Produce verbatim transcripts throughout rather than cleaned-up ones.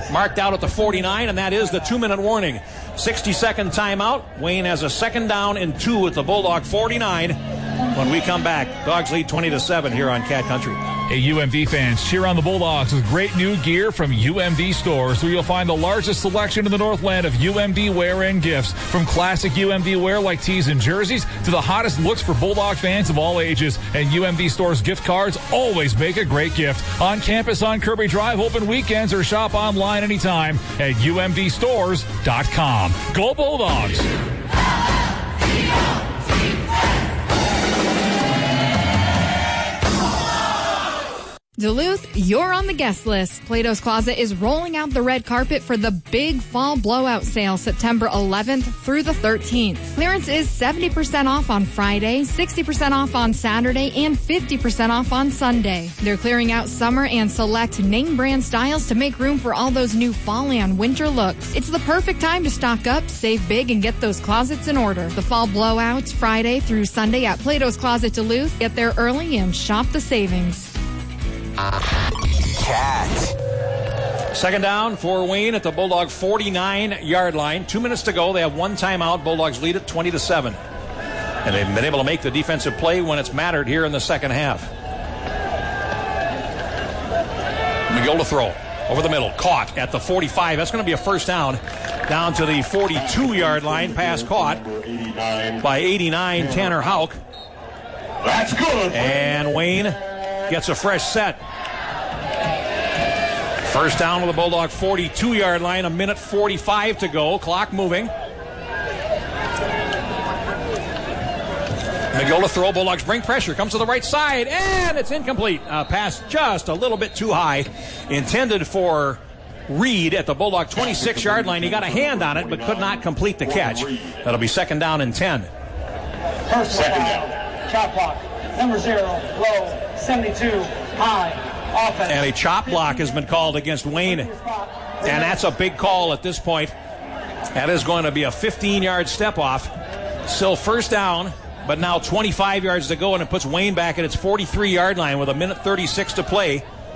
marked out at the forty-nine, and that is the two-minute warning. sixty-second timeout. Wayne has a second down and two at the Bulldog forty-nine. When we come back, Dogs lead twenty to seven here on Cat Country. Hey, U M D fans, cheer on the Bulldogs with great new gear from U M D stores, where you'll find the largest selection in the Northland of U M D wear and gifts. From classic U M D wear like tees and jerseys to the hottest looks for Bulldog fans of all ages. And U M D stores gift cards always make a great gift. On campus on Kirby Drive, open weekends, or shop online anytime at U M D stores dot com. Go Bulldogs! Duluth, you're on the guest list. Plato's Closet is rolling out the red carpet for the big fall blowout sale September eleventh through the thirteenth. Clearance is seventy percent off on Friday, sixty percent off on Saturday, and fifty percent off on Sunday. They're clearing out summer and select name brand styles to make room for all those new fall and winter looks. It's the perfect time to stock up, save big, and get those closets in order. The fall blowouts Friday through Sunday at Plato's Closet Duluth. Get there early and shop the savings. Cat. Second down for Wayne at the Bulldog forty-nine-yard line. Two minutes to go. They have one timeout. Bulldogs lead it twenty to seven. And they've been able to make the defensive play when it's mattered here in the second half. McGill to throw. Over the middle. Caught at the forty-five. That's going to be a first down. Down to the forty-two-yard line. Pass caught by eighty-nine, Tanner Houck. That's good. And Wayne gets a fresh set. First down to the Bulldog forty-two-yard line, a minute forty-five to go. Clock moving. McGill to throw. Bulldogs bring pressure. Comes to the right side, and it's incomplete. Uh, pass just a little bit too high. Intended for Reed at the Bulldog twenty-six-yard line. He got a hand on it, but could not complete the catch. That'll be second down and ten. First second down. Chop block. Number zero, low, seventy-two, high. Offense. And a chop block has been called against Wayne. And that's a big call at this point. That is going to be a fifteen-yard step off. Still first down, but now twenty-five yards to go, and it puts Wayne back at its forty-three-yard line with a minute thirty-six to play.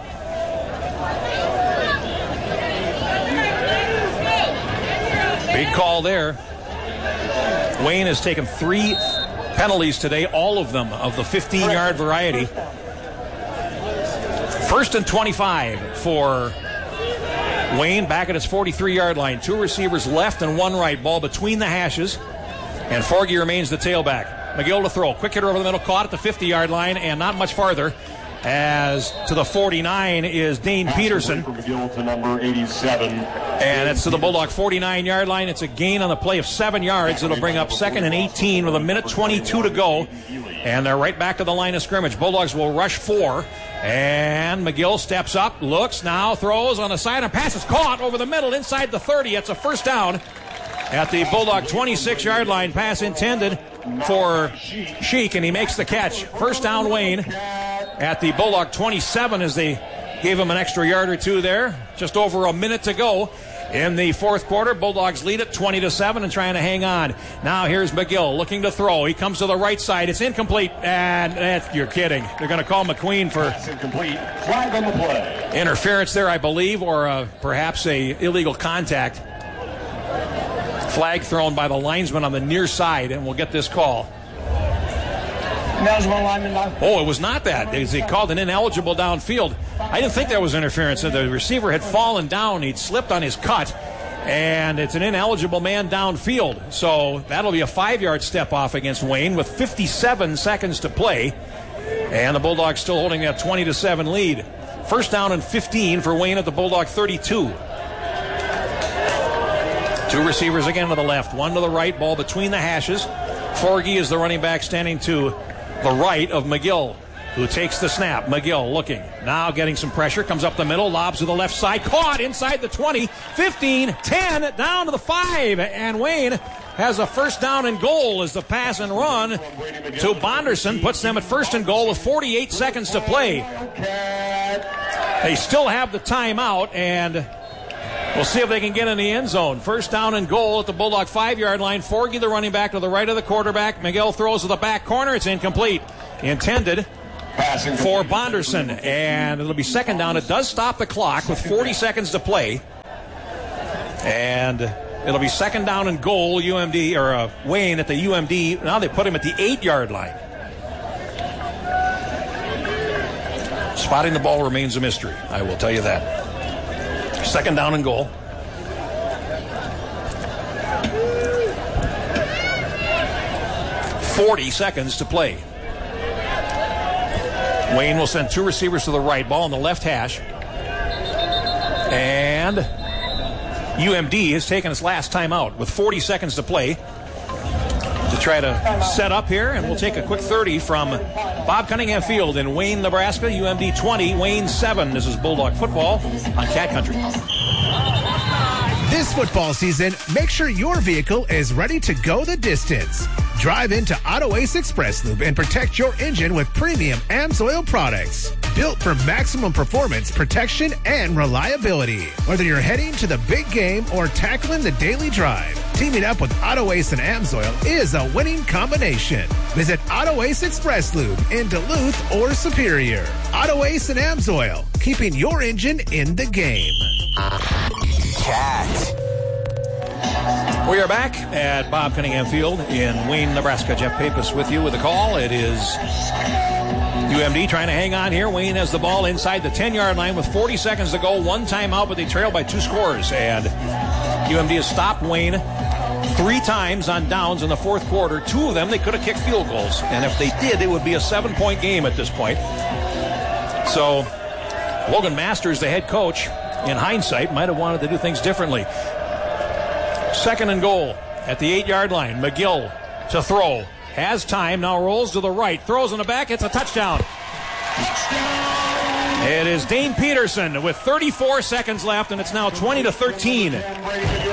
Big call there. Wayne has taken three penalties today, all of them of the fifteen-yard variety. First and twenty-five for Wayne, back at its forty-three-yard line. Two receivers left and one right. Ball between the hashes, and Forgy remains the tailback. McGill to throw. Quick hitter over the middle, caught at the fifty-yard line, and not much farther. As to the forty-nine is Dane Peterson. McGill to number eighty-seven. And it's to the Bulldog forty-nine-yard line. It's a gain on the play of seven yards. It'll bring up second and eighteen with a minute twenty-two to go. And they're right back to the line of scrimmage. Bulldogs will rush four. And McGill steps up, looks, now throws on the side, and pass is caught over the middle inside the thirty. It's a first down at the Bulldog twenty-six-yard line. Pass intended for Sheik, and he makes the catch. First down, Wayne, at the Bulldog twenty-seven, as they gave him an extra yard or two there. Just over a minute to go in the fourth quarter. Bulldogs lead it twenty to seven and trying to hang on. Now here's McGill looking to throw. He comes to the right side. It's incomplete. And eh, you're kidding. They're going to call McQueen for incomplete. Flag on the play. Interference there, I believe, or uh, perhaps a illegal contact. Flag thrown by the linesman on the near side, and we'll get this call. Ineligible lineman. Oh, it was not that. They called an ineligible downfield. I didn't think there was interference. The receiver had fallen down. He'd slipped on his cut, and it's an ineligible man downfield. So that'll be a five-yard step off against Wayne with fifty-seven seconds to play. And the Bulldogs still holding that twenty to seven lead. First down and fifteen for Wayne at the Bulldog thirty-two. Two receivers again to the left, one to the right, ball between the hashes. Forgy is the running back standing to the right of McGill, who takes the snap. McGill looking, now getting some pressure, comes up the middle, lobs to the left side, caught inside the twenty, fifteen, ten, down to the five, and Wayne has a first down and goal as the pass and run to Bonderson puts them at first and goal with forty-eight seconds to play. They still have the timeout, and we'll see if they can get in the end zone. First down and goal at the Bulldog five-yard line. Forgy, the running back, to the right of the quarterback. McGill throws to the back corner. It's incomplete. Intended for Bonderson. And it'll be second down. It does stop the clock with forty seconds to play. And it'll be second down and goal, U M D, or uh, Wayne at the U M D. Now they put him at the eight-yard line. Spotting the ball remains a mystery, I will tell you that. Second down and goal. forty seconds to play. Wayne will send two receivers to the right, ball on the left hash. And U M D has taken its last timeout with forty seconds to play to try to set up here. And we'll take a quick thirty from Bob Cunningham Field in Wayne, Nebraska. U M D twenty, Wayne seven. This is Bulldog football on Cat Country. This football season, make sure your vehicle is ready to go the distance. Drive into Auto Ace Express Lube and protect your engine with premium AMSOIL products. Built for maximum performance, protection, and reliability. Whether you're heading to the big game or tackling the daily drive, teaming up with Auto Ace and AMSOIL is a winning combination. Visit Auto Ace Express Lube in Duluth or Superior. Auto Ace and AMSOIL, keeping your engine in the game. Cat. We are back at Bob Cunningham Field in Wayne, Nebraska. Jeff Pappas with you with the call. It is U M D trying to hang on here. Wayne has the ball inside the ten-yard line with forty seconds to go. One timeout, but they trail by two scores. And U M D has stopped Wayne three times on downs in the fourth quarter. Two of them, they could have kicked field goals. And if they did, it would be a seven-point game at this point. So Logan Masters, the head coach, in hindsight, might have wanted to do things differently. Second and goal at the eight-yard line. McGill to throw. Has time, now rolls to the right. Throws in the back, it's a touchdown. It is Dane Peterson with thirty-four seconds left, and it's now twenty to thirteen.